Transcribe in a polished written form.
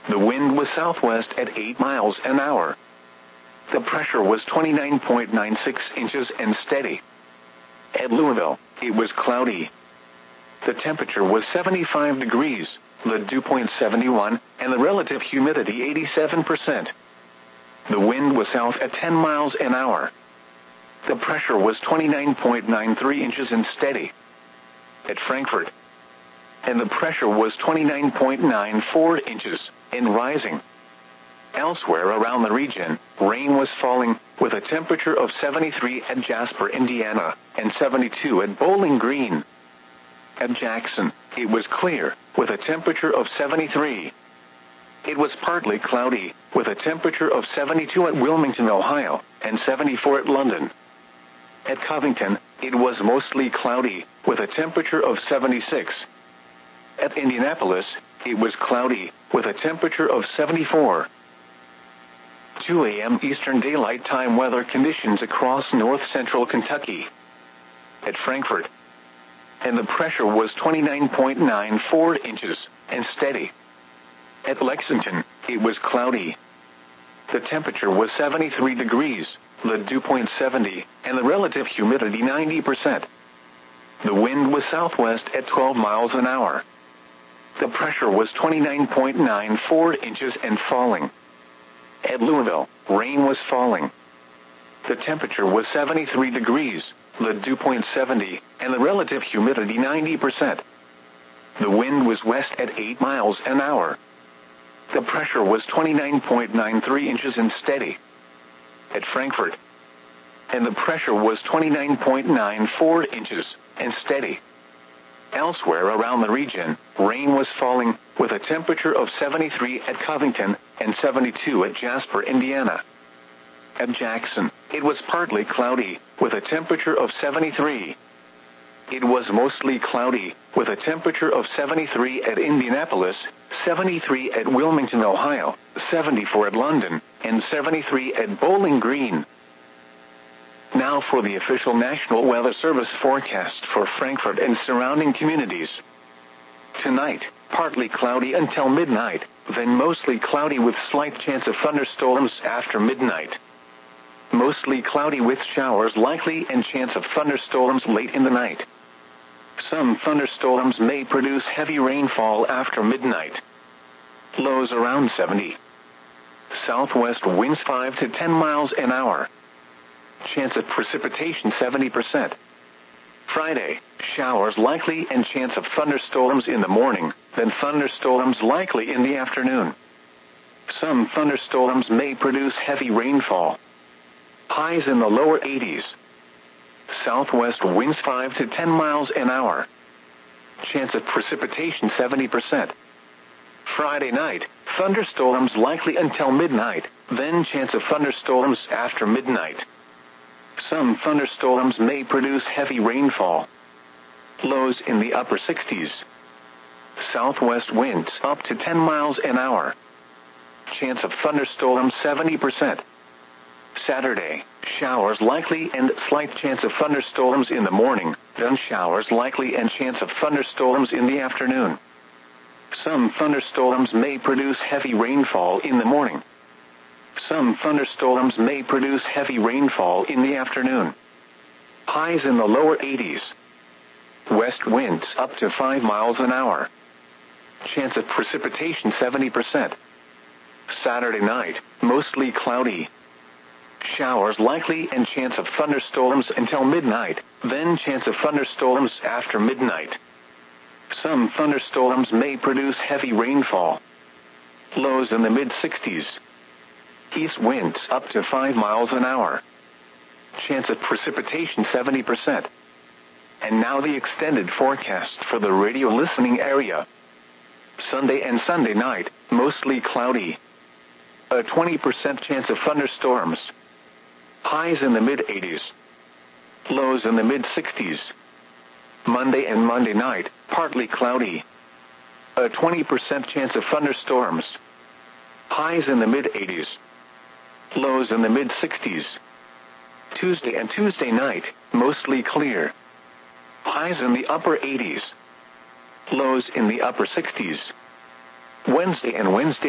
The wind was southwest at 8 miles an hour. The pressure was 29.96 inches and steady. At Louisville, it was cloudy. The temperature was 75 degrees, the dew point 71, and the relative humidity 87%. The wind was south at 10 miles an hour. The pressure was 29.93 inches and steady. At Frankfurt, and the pressure was 29.94 inches and rising. Elsewhere around the region, rain was falling, with a temperature of 73 at Jasper, Indiana, and 72 at Bowling Green. At Jackson, it was clear, with a temperature of 73. It was partly cloudy, with a temperature of 72 at Wilmington, Ohio, and 74 at London. At Covington, it was mostly cloudy, with a temperature of 76. At Indianapolis, it was cloudy, with a temperature of 74. 2 a.m. Eastern Daylight Time weather conditions across north-central Kentucky. At Frankfurt, and the pressure was 29.94 inches and steady. At Lexington, it was cloudy. The temperature was 73 degrees, the dew point 70, and the relative humidity 90%. The wind was southwest at 12 miles an hour. The pressure was 29.94 inches and falling. At Louisville, rain was falling. The temperature was 73 degrees, the dew point 70, and the relative humidity 90%. The wind was west at 8 miles an hour. The pressure was 29.93 inches and steady. At Frankfurt, and the pressure was 29.94 inches and steady. Elsewhere around the region, rain was falling, with a temperature of 73 at Covington and 72 at Jasper, Indiana. At Jackson, it was partly cloudy, with a temperature of 73. It was mostly cloudy, with a temperature of 73 at Indianapolis, 73 at Wilmington, Ohio, 74 at London, and 73 at Bowling Green. Now for the official National Weather Service forecast for Frankfurt and surrounding communities. Tonight, partly cloudy until midnight, then mostly cloudy with slight chance of thunderstorms after midnight. Mostly cloudy with showers likely and chance of thunderstorms late in the night. Some thunderstorms may produce heavy rainfall after midnight. Lows around 70. Southwest winds 5 to 10 miles an hour. Chance of precipitation 70%. Friday, showers likely and chance of thunderstorms in the morning, then thunderstorms likely in the afternoon. Some thunderstorms may produce heavy rainfall. Highs in the lower 80s. Southwest winds 5 to 10 miles an hour. Chance of precipitation 70%. Friday night, thunderstorms likely until midnight, then chance of thunderstorms after midnight. Some thunderstorms may produce heavy rainfall. Lows in the upper 60s. Southwest winds up to 10 miles an hour. Chance of thunderstorms 70%. Saturday, showers likely and slight chance of thunderstorms in the morning, then showers likely and chance of thunderstorms in the afternoon. Some thunderstorms may produce heavy rainfall in the morning. Some thunderstorms may produce heavy rainfall in the afternoon. Highs in the lower 80s. West winds up to 5 miles an hour. Chance of precipitation 70%. Saturday night, mostly cloudy. Showers likely and chance of thunderstorms until midnight, then chance of thunderstorms after midnight. Some thunderstorms may produce heavy rainfall. Lows in the mid-60s. East winds up to 5 miles an hour. Chance of precipitation 70%. And now the extended forecast for the radio listening area. Sunday and Sunday night, mostly cloudy. A 20% chance of thunderstorms. Highs in the mid-80s. Lows in the mid-60s. Monday and Monday night, partly cloudy. A 20% chance of thunderstorms. Highs in the mid-80s. Lows in the mid-60s. Tuesday and Tuesday night, mostly clear. Highs in the upper 80s. Lows in the upper 60s. Wednesday and Wednesday